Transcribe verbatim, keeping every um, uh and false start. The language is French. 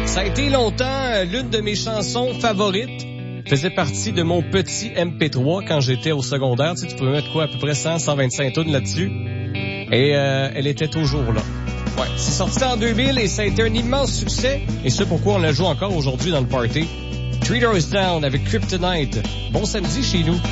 Ça a été longtemps euh, l'une de mes chansons favorites. Faisait partie de mon petit M P trois quand j'étais au secondaire. Tu sais, tu pouvais mettre quoi, à peu près cent, cent vingt-cinq tonnes là-dessus. Et euh, elle était toujours là. Ouais, c'est sorti en deux mille et ça a été un immense succès. Et c'est pourquoi on la joue encore aujourd'hui dans le party. Three Doors Down avec Kryptonite. Bon samedi chez nous.